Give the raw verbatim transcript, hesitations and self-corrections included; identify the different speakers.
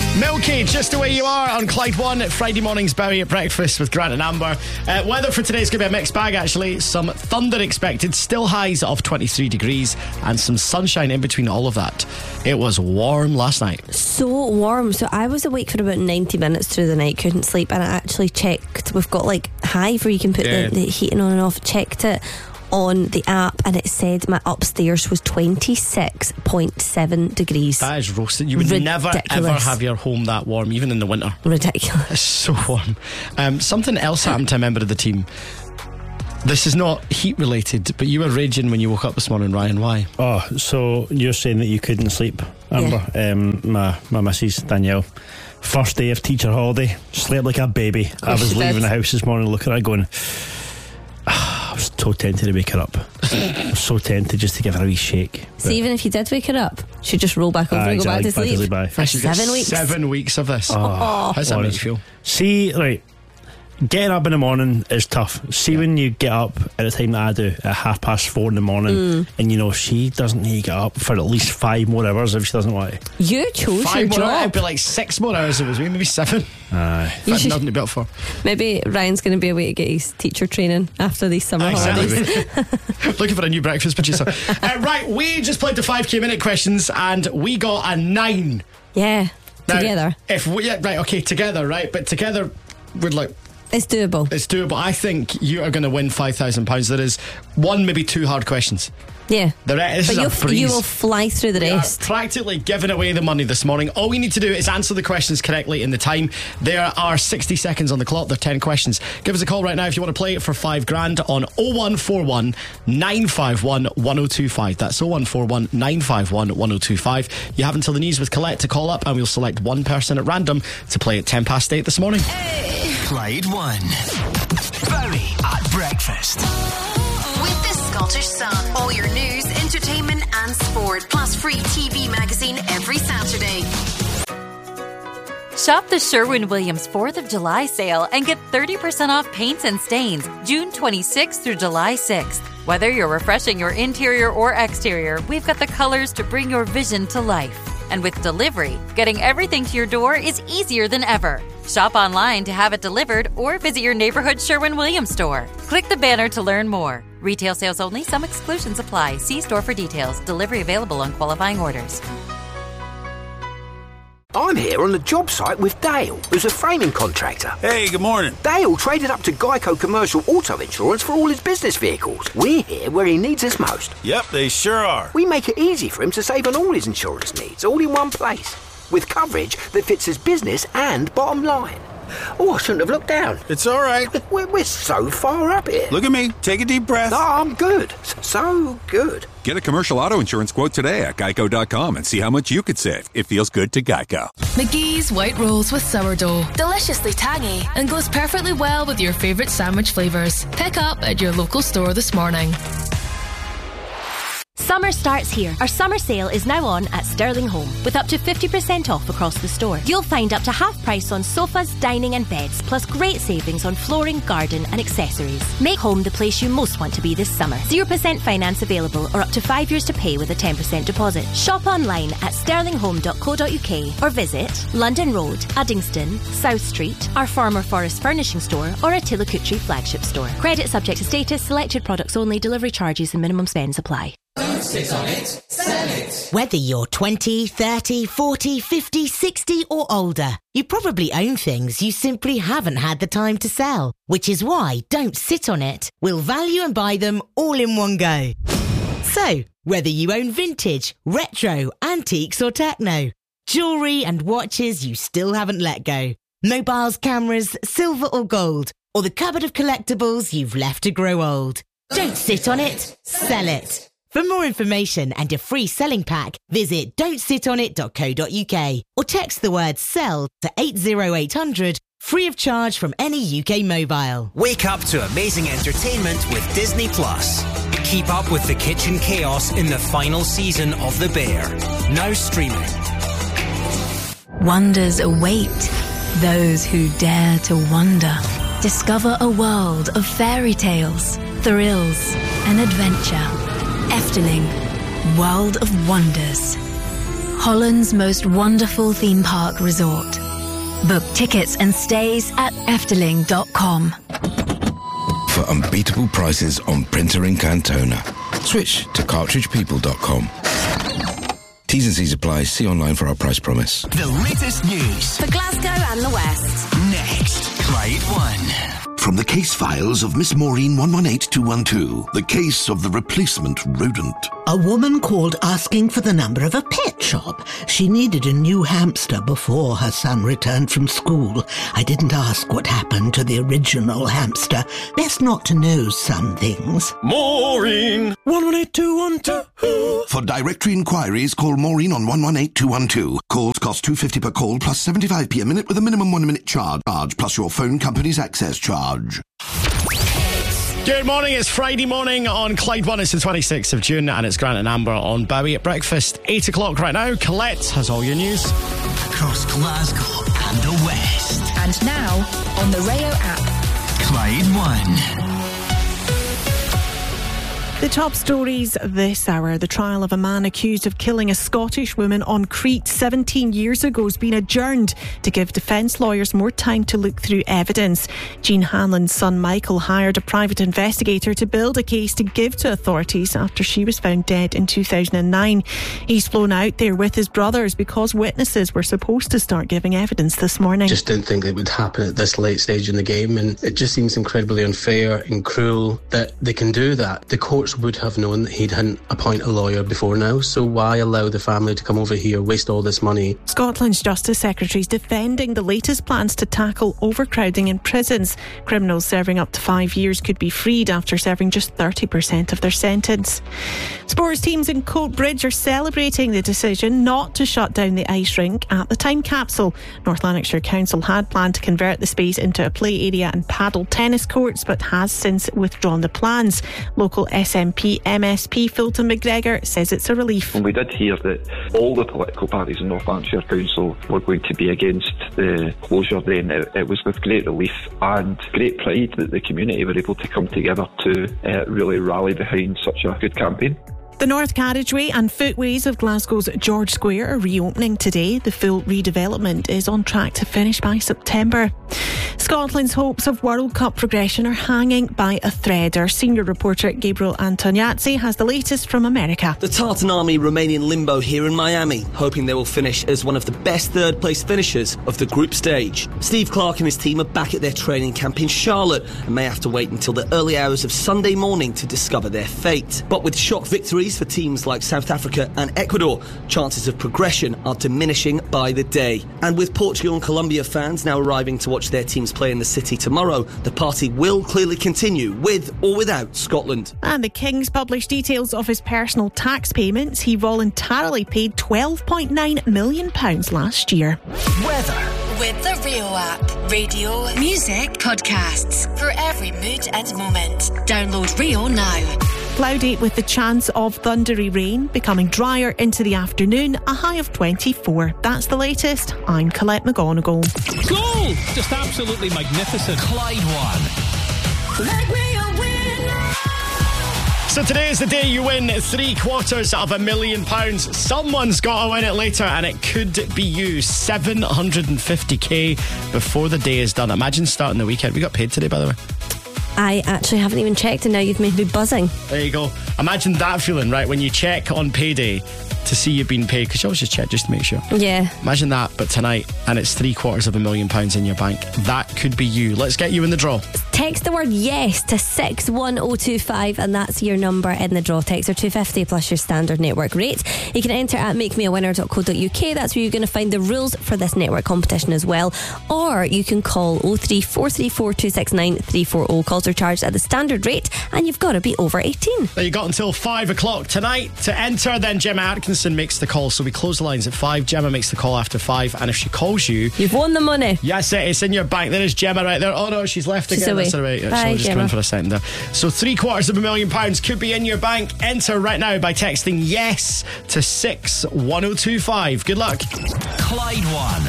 Speaker 1: Milky, just the way you are on Clyde One. Friday mornings, Bowie at breakfast with Grant and Amber. Uh, weather for today is going to be a mixed bag, actually. Some thunder expected, still highs of twenty-three degrees, and some sunshine in between all of that. It was warm last night.
Speaker 2: So warm. So I was awake for about ninety minutes through the night, couldn't sleep, and I actually checked. We've got like Hive where you can put yeah. the, the heating on and off. Checked it on the app and it said my upstairs was twenty-six point seven degrees.
Speaker 1: That is roasted. You would Ridiculous. never ever have your home that warm, even in the winter.
Speaker 2: Ridiculous.
Speaker 1: It's so warm. Um, something else happened to a member of the team. This is not heat related, but you were raging when you woke up this morning, Ryan. Why?
Speaker 3: Oh, so you're saying that you couldn't sleep, Amber? Yeah. Um, my, my missus, Danielle, first day of teacher holiday, slept like a baby. I was leaving did. the house this morning looking at her going, I was so tempted to wake her up. I was so tempted just to give her a wee shake.
Speaker 2: So even if you did wake her up, she'd just roll back over uh, and go exactly, back to sleep.
Speaker 3: Back to
Speaker 2: for seven weeks.
Speaker 1: Seven weeks of this.
Speaker 3: Oh,
Speaker 1: oh. How's that make you feel?
Speaker 3: See, right, getting up in the morning is tough. See, yeah. when you get up at the time that I do, at half past four in the morning, mm. and you know she doesn't need to get up for at least five more hours if she doesn't want to.
Speaker 2: You chose
Speaker 1: five
Speaker 2: your
Speaker 1: more
Speaker 2: job.
Speaker 1: Hours, it'd be like six more hours. It was me, maybe seven.
Speaker 3: Aye.
Speaker 1: You should, nothing to be up for.
Speaker 2: Maybe Ryan's going to be away to get his teacher training after these summer
Speaker 1: exactly.
Speaker 2: holidays.
Speaker 1: Looking for a new breakfast producer. uh, right, we just played the five K minute questions and we got a nine.
Speaker 2: Yeah,
Speaker 1: now,
Speaker 2: together.
Speaker 1: If we yeah, right, okay, together, right, but together we're like.
Speaker 2: It's doable.
Speaker 1: It's doable. I think you are going to win five thousand pounds. There is one, maybe two hard questions.
Speaker 2: Yeah.
Speaker 1: The rest, this
Speaker 2: but
Speaker 1: is a breeze.
Speaker 2: You will fly through the
Speaker 1: we
Speaker 2: rest.
Speaker 1: Are practically giving away the money this morning. All we need to do is answer the questions correctly in the time. There are sixty seconds on the clock. There are ten questions. Give us a call right now if you want to play it for five grand on oh one four one, nine five one, one oh two five. That's oh one four one, nine five one, one oh two five. You have until the news with Colette to call up and we'll select one person at random to play at ten past eight this morning.
Speaker 4: Hey. Clyde One. Bowie at breakfast.
Speaker 5: With the Scottish Sun. All your news, entertainment and sport. Plus free T V magazine every Saturday.
Speaker 6: Shop the Sherwin-Williams fourth of July sale and get thirty percent off paints and stains June twenty-sixth through July sixth. Whether you're refreshing your interior or exterior, we've got the colors to bring your vision to life. And with delivery, getting everything to your door is easier than ever. Shop online to have it delivered or visit your neighborhood Sherwin-Williams store. Click the banner to learn more. Retail sales only. Some exclusions apply. See store for details. Delivery available on qualifying orders.
Speaker 7: I'm here on the job site with Dale, who's a framing contractor.
Speaker 8: Hey, good morning.
Speaker 7: Dale traded up to Geico Commercial Auto Insurance for all his business vehicles. We're here where he needs us most.
Speaker 8: Yep, they sure are.
Speaker 7: We make it easy for him to save on all his insurance needs, all in one place, with coverage that fits his business and bottom line. Oh, I shouldn't have looked down.
Speaker 8: It's all right.
Speaker 7: We're, we're so far up here.
Speaker 8: Look at me. Take a deep breath.
Speaker 7: No, I'm good. So good.
Speaker 9: Get a commercial auto insurance quote today at geico dot com and see how much you could save. It feels good to Geico.
Speaker 10: McGee's White Rolls with sourdough. Deliciously tangy and goes perfectly well with your favourite sandwich flavours. Pick up at your local store this morning.
Speaker 11: Summer starts here. Our summer sale is now on at Sterling Home with up to fifty percent off across the store. You'll find up to half price on sofas, dining and beds, plus great savings on flooring, garden and accessories. Make home the place you most want to be this summer. zero percent finance available or up to five years to pay with a ten percent deposit. Shop online at sterling home dot co dot uk or visit London Road, Uddingston, South Street, our former Forest Furnishing store or a Tillicoochee flagship store. Credit subject to status, selected products only, delivery charges and minimum spends apply.
Speaker 12: Don't sit on it, sell it.
Speaker 13: Whether you're twenty, thirty, forty, fifty, sixty or older, you probably own things you simply haven't had the time to sell. Which is why Don't Sit On It will value and buy them all in one go. So, whether you own vintage, retro, antiques or techno, jewellery and watches you still haven't let go, mobiles, cameras, silver or gold, or the cupboard of collectibles you've left to grow old. Don't sit on it, sell it. For more information and a free selling pack, visit don't sit on it dot co dot uk or text the word SELL to eight oh eight hundred, free of charge from any U K mobile.
Speaker 4: Wake up to amazing entertainment with Disney Plus. Keep up with the kitchen chaos in the final season of The Bear. Now streaming.
Speaker 14: Wonders await those who dare to wonder. Discover a world of fairy tales, thrills and adventure. Efteling, World of Wonders. Holland's most wonderful theme park resort. Book tickets and stays at efteling dot com.
Speaker 15: For unbeatable prices on printer ink and toner, switch to cartridge people dot com. T's and C's apply. See online for our price promise.
Speaker 4: The latest news
Speaker 5: for Glasgow and the West.
Speaker 4: Next, Clyde One.
Speaker 16: From the case files of Miss Maureen one one eight two one two, the case of the replacement rodent.
Speaker 17: A woman called asking for the number of a pet shop. She needed a new hamster before her son returned from school. I didn't ask what happened to the original hamster. Best not to know some things.
Speaker 16: Maureen one one eight two one two. For directory inquiries, call Maureen on one one eight two one two. Calls cost two fifty per call plus seventy-five p a minute with a minimum one minute charge, plus your phone company's access charge.
Speaker 1: Good morning, it's Friday morning on Clyde One. It's the twenty-sixth of June and it's Grant and Amber on Bowie at breakfast. eight o'clock right now. Colette has all your news.
Speaker 4: Across Glasgow and the West.
Speaker 10: And now on the Rayo app.
Speaker 4: Clyde One.
Speaker 18: The top stories this hour. The trial of a man accused of killing a Scottish woman on Crete seventeen years ago has been adjourned to give defence lawyers more time to look through evidence. Jean Hanlon's son Michael hired a private investigator to build a case to give to authorities after she was found dead in two thousand nine. He's flown out there with his brothers because witnesses were supposed to start giving evidence this morning.
Speaker 19: Just didn't think it would happen at this late stage in the game, and it just seems incredibly unfair and cruel that they can do that. The courts would have known that he didn't appoint a lawyer before now, so why allow the family to come over here, waste all this money?
Speaker 18: Scotland's Justice Secretary is defending the latest plans to tackle overcrowding in prisons. Criminals serving up to five years could be freed after serving just thirty percent of their sentence. Sports teams in Coatbridge are celebrating the decision not to shut down the ice rink at the time capsule. North Lanarkshire Council had planned to convert the space into a play area and paddle tennis courts, but has since withdrawn the plans. Local S M P M S P Fulton McGregor says it's a relief.
Speaker 20: When we did hear that all the political parties in North Lanarkshire Council were going to be against the closure, then it, it was with great relief and great pride that the community were able to come together to uh, really rally behind such a good campaign.
Speaker 18: The North Carriageway and footways of Glasgow's George Square are reopening today. The full redevelopment is on track to finish by September. Scotland's hopes of World Cup progression are hanging by a thread. Our senior reporter Gabriel Antoniazzi has the latest from America.
Speaker 21: The Tartan Army remain in limbo here in Miami, hoping they will finish as one of the best third-place finishers of the group stage. Steve Clark and his team are back at their training camp in Charlotte and may have to wait until the early hours of Sunday morning to discover their fate. But with shock victories for teams like South Africa and Ecuador, chances of progression are diminishing by the day. And with Portugal and Colombia fans now arriving to watch their teams play in the city tomorrow, the party will clearly continue with or without Scotland.
Speaker 18: And the King's published details of his personal tax payments. He voluntarily paid twelve point nine million pounds last year.
Speaker 4: Weather
Speaker 5: with the Rio app. Radio, music, podcasts for every mood and moment. Download Rio now.
Speaker 18: Cloudy with the chance of thundery rain, becoming drier into the afternoon, a high of twenty-four. That's the latest. I'm Colette McGonigal.
Speaker 22: Goal! Just absolutely magnificent.
Speaker 4: Clyde One.
Speaker 5: Let Rio win.
Speaker 1: So today is the day you win three quarters of a million pounds. Someone's got to win it later, and it could be you. seven hundred fifty k before the day is done. Imagine starting the weekend. We got paid today, by the way.
Speaker 2: I actually haven't even checked, and now you've made me buzzing.
Speaker 1: There you go. Imagine that feeling, right, when you check on payday to see you've been paid, because you always just check just to make sure.
Speaker 2: Yeah.
Speaker 1: Imagine that, but tonight, and it's three quarters of a million pounds in your bank. That could be you. Let's get you in the draw.
Speaker 2: Text the word yes to six one oh two five, and that's your number in the draw. Text are two fifty plus your standard network rate. You can enter at make me a winner dot co dot uk. That's where you're going to find the rules for this network competition as well. Or you can call oh three four three four two six nine three four oh. Calls are charged at the standard rate, and you've got to be over eighteen.
Speaker 1: Now you got until five o'clock tonight to enter. Then Gemma Atkinson makes the call. So we close the lines at five. Gemma makes the call after five, and if she calls you,
Speaker 2: you've won the money.
Speaker 1: Yes, it's in your bank. There is Gemma right there. Oh no, she's left
Speaker 2: she's
Speaker 1: again.
Speaker 2: Away.
Speaker 1: That's all right.
Speaker 2: Bye,
Speaker 1: so just
Speaker 2: Gemma.
Speaker 1: come in for a second there. So three quarters of a million pounds could be in your bank. Enter right now by texting yes to six one oh two five. Good luck.
Speaker 4: Clyde One